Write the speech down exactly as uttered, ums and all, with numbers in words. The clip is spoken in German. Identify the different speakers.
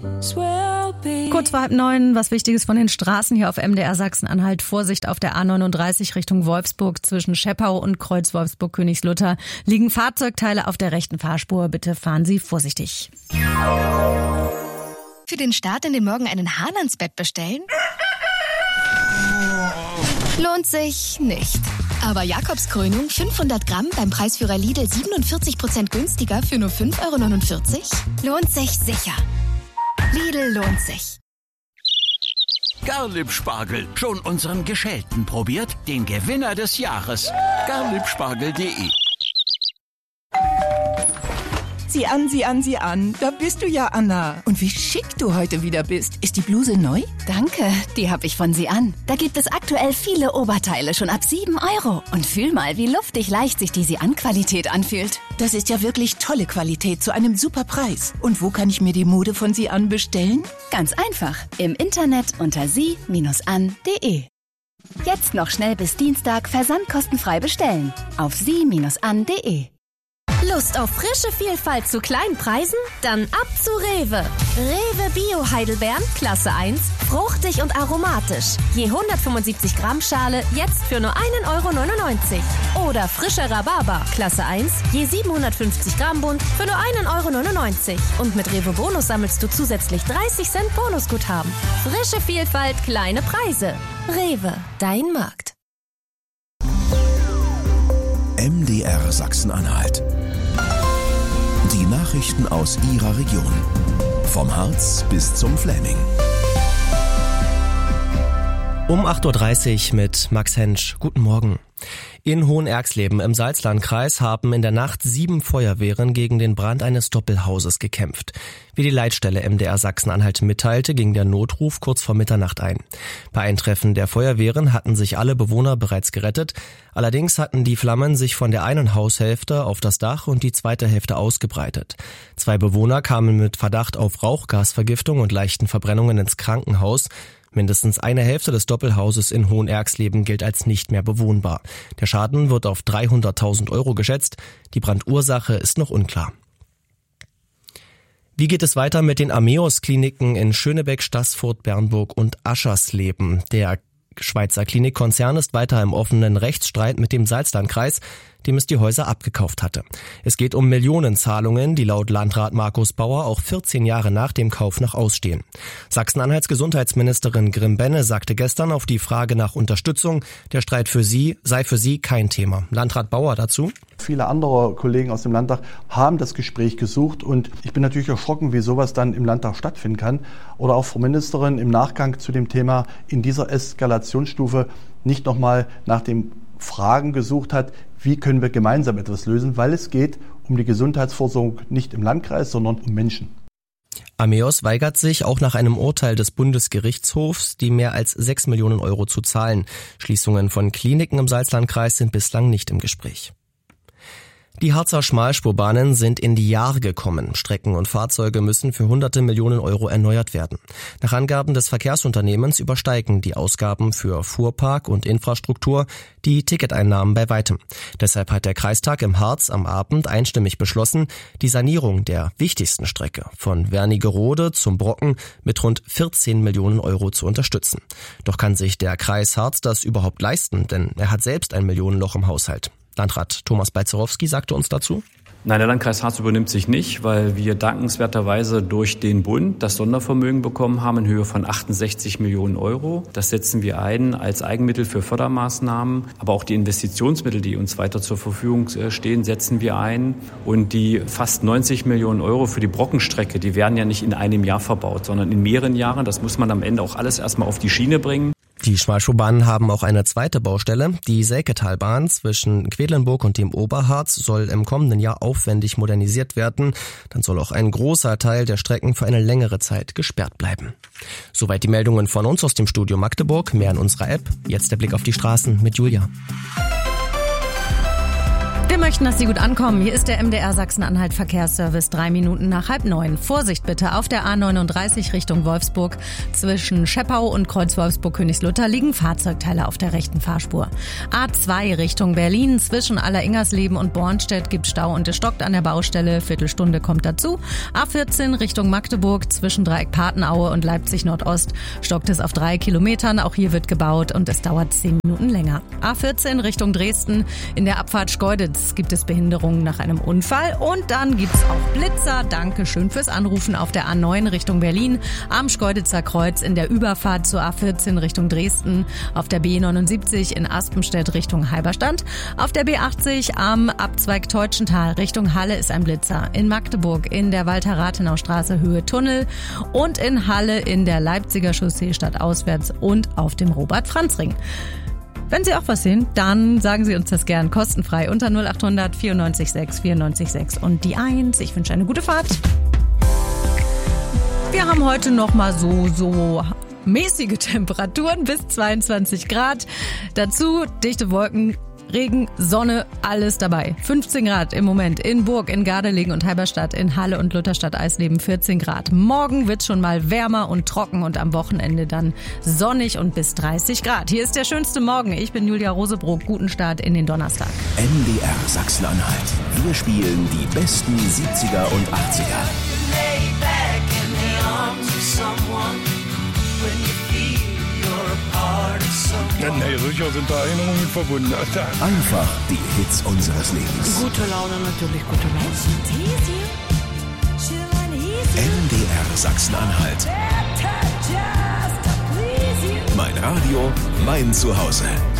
Speaker 1: Kurz vor halb neun, was Wichtiges von den Straßen hier auf M D R Sachsen-Anhalt. Vorsicht auf der A neununddreißig Richtung Wolfsburg zwischen Scheppau und Kreuz Wolfsburg-Königslutter. Liegen Fahrzeugteile auf der rechten Fahrspur. Bitte fahren Sie vorsichtig.
Speaker 2: Für den Start in den Morgen einen Hahn ans Bett bestellen? Lohnt sich nicht. Aber Jakobskrönung fünfhundert Gramm beim Preisführer Lidl siebenundvierzig Prozent günstiger für nur fünf Euro neunundvierzig? Lohnt sich sicher. Lidl lohnt sich.
Speaker 3: Garlib-Spargel, schon unseren Geschälten probiert? Den Gewinner des Jahres. garlibspargel punkt de.
Speaker 4: Sieh an, sieh an, sieh an. Da bist du ja, Anna. Und wie schick du heute wieder bist. Ist die Bluse neu?
Speaker 5: Danke, die habe ich von Sie an. Da gibt es aktuell viele Oberteile schon ab sieben Euro. Und fühl mal, wie luftig leicht sich die Sie an Qualität anfühlt.
Speaker 4: Das ist ja wirklich tolle Qualität zu einem super Preis. Und wo kann ich mir die Mode von Sie an bestellen?
Speaker 5: Ganz einfach. Im Internet unter sie an punkt de. Jetzt noch schnell bis Dienstag versandkostenfrei bestellen. Auf sie an punkt de.
Speaker 6: Lust auf frische Vielfalt zu kleinen Preisen? Dann ab zu Rewe. Rewe Bio Heidelbeeren, Klasse eins, fruchtig und aromatisch. Je hundertfünfundsiebzig Gramm Schale, jetzt für nur einen Euro neunundneunzig. Oder frischer Rhabarber, Klasse eins, je siebenhundertfünfzig Gramm Bund, für nur einen Euro neunundneunzig. Und mit Rewe Bonus sammelst du zusätzlich dreißig Cent Bonusguthaben. Frische Vielfalt, kleine Preise. Rewe, dein Markt.
Speaker 7: M D R Sachsen-Anhalt. Die Nachrichten aus Ihrer Region. Vom Harz bis zum Fläming.
Speaker 8: Um acht Uhr dreißig mit Max Hensch. Guten Morgen. In Hohenerxleben im Salzlandkreis haben in der Nacht sieben Feuerwehren gegen den Brand eines Doppelhauses gekämpft. Wie die Leitstelle M D R Sachsen-Anhalt mitteilte, ging der Notruf kurz vor Mitternacht ein. Bei Eintreffen der Feuerwehren hatten sich alle Bewohner bereits gerettet. Allerdings hatten die Flammen sich von der einen Haushälfte auf das Dach und die zweite Hälfte ausgebreitet. Zwei Bewohner kamen mit Verdacht auf Rauchgasvergiftung und leichten Verbrennungen ins Krankenhaus. Mindestens eine Hälfte des Doppelhauses in Hohenerxleben gilt als nicht mehr bewohnbar. Der Schaden wird auf dreihunderttausend Euro geschätzt. Die Brandursache ist noch unklar. Wie geht es weiter mit den Ameos-Kliniken in Schönebeck, Staßfurt, Bernburg und Aschersleben? Der Schweizer Klinikkonzern ist weiter im offenen Rechtsstreit mit dem Salzlandkreis, dem es die Häuser abgekauft hatte. Es geht um Millionenzahlungen, die laut Landrat Markus Bauer auch vierzehn Jahre nach dem Kauf noch ausstehen. Sachsen-Anhalts Gesundheitsministerin Grimm-Benne sagte gestern auf die Frage nach Unterstützung, der Streit für sie sei für sie kein Thema. Landrat Bauer dazu:
Speaker 9: Viele andere Kollegen aus dem Landtag haben das Gespräch gesucht und ich bin natürlich erschrocken, wie sowas dann im Landtag stattfinden kann. Oder auch Frau Ministerin im Nachgang zu dem Thema in dieser Eskalationsstufe nicht nochmal nach den Fragen gesucht hat, wie können wir gemeinsam etwas lösen, weil es geht um die Gesundheitsversorgung nicht im Landkreis, sondern um Menschen.
Speaker 8: Ameos weigert sich, auch nach einem Urteil des Bundesgerichtshofs, die mehr als sechs Millionen Euro zu zahlen. Schließungen von Kliniken im Salzlandkreis sind bislang nicht im Gespräch. Die Harzer Schmalspurbahnen sind in die Jahre gekommen. Strecken und Fahrzeuge müssen für hunderte Millionen Euro erneuert werden. Nach Angaben des Verkehrsunternehmens übersteigen die Ausgaben für Fuhrpark und Infrastruktur die Ticketeinnahmen bei weitem. Deshalb hat der Kreistag im Harz am Abend einstimmig beschlossen, die Sanierung der wichtigsten Strecke von Wernigerode zum Brocken mit rund vierzehn Millionen Euro zu unterstützen. Doch kann sich der Kreis Harz das überhaupt leisten, denn er hat selbst ein Millionenloch im Haushalt. Landrat Thomas Balzerowski sagte uns dazu:
Speaker 10: Nein, der Landkreis Harz übernimmt sich nicht, weil wir dankenswerterweise durch den Bund das Sondervermögen bekommen haben in Höhe von achtundsechzig Millionen Euro. Das setzen wir ein als Eigenmittel für Fördermaßnahmen. Aber auch die Investitionsmittel, die uns weiter zur Verfügung stehen, setzen wir ein. Und die fast neunzig Millionen Euro für die Brockenstrecke, die werden ja nicht in einem Jahr verbaut, sondern in mehreren Jahren. Das muss man am Ende auch alles erstmal auf die Schiene bringen.
Speaker 8: Die Schmalspurbahnen haben auch eine zweite Baustelle. Die Selketalbahn zwischen Quedlinburg und dem Oberharz soll im kommenden Jahr aufwendig modernisiert werden. Dann soll auch ein großer Teil der Strecken für eine längere Zeit gesperrt bleiben. Soweit die Meldungen von uns aus dem Studio Magdeburg. Mehr in unserer App. Jetzt der Blick auf die Straßen mit Julia.
Speaker 1: möchten, dass Sie gut ankommen. Hier ist der M D R Sachsen-Anhalt Verkehrsservice, drei Minuten nach halb neun. Vorsicht bitte, auf der A neununddreißig Richtung Wolfsburg. Zwischen Scheppau und Kreuz Wolfsburg-Königslutter liegen Fahrzeugteile auf der rechten Fahrspur. A zwei Richtung Berlin. Zwischen Alleringersleben und Bornstedt gibt Stau und es stockt an der Baustelle. Viertelstunde kommt dazu. A vierzehn Richtung Magdeburg. Zwischen Dreieck Patenaue und Leipzig Nordost stockt es auf drei Kilometern. Auch hier wird gebaut und es dauert zehn Minuten länger. A vierzehn Richtung Dresden. In der Abfahrt Schkeuditz gibt es Behinderungen nach einem Unfall und dann gibt's auch Blitzer. Dankeschön fürs Anrufen auf der A neun Richtung Berlin, am Schkeuditzer Kreuz in der Überfahrt zur A vierzehn Richtung Dresden, auf der B neunundsiebzig in Aspenstedt Richtung Halberstadt, auf der B achtzig am Abzweig Teutschental Richtung Halle ist ein Blitzer, in Magdeburg in der Walter-Rathenau-Straße Höhe Tunnel und in Halle in der Leipziger Chaussee stadtauswärts und auf dem Robert-Franz-Ring. Wenn Sie auch was sehen, dann sagen Sie uns das gern kostenfrei unter null acht hundert vierundneunzig sechs vierundneunzig sechs und die eins. Ich wünsche eine gute Fahrt. Wir haben heute noch mal so, so mäßige Temperaturen bis zweiundzwanzig Grad. Dazu dichte Wolken, Regen, Sonne, alles dabei. fünfzehn Grad im Moment in Burg, in Gardelegen und Halberstadt, in Halle und Lutherstadt-Eisleben vierzehn Grad. Morgen wird's schon mal wärmer und trocken und am Wochenende dann sonnig und bis dreißig Grad. Hier ist der schönste Morgen. Ich bin Julia Rosebrock. Guten Start in den Donnerstag.
Speaker 7: M D R Sachsen-Anhalt. Wir spielen die besten siebziger und achtziger.
Speaker 11: Nee, sicher sind da Erinnerungen mit verbunden.
Speaker 7: Einfach die Hits unseres Lebens.
Speaker 12: Gute Laune, natürlich gute Laune.
Speaker 7: M D R Sachsen-Anhalt. Mein Radio, mein Zuhause.